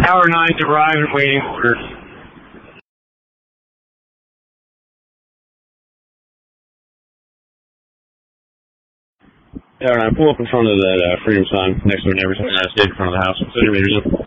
Tower 9's arrived and waiting orders. Tower 9, pull up in front of that freedom sign next to an United States in front of the house. 30 meters in.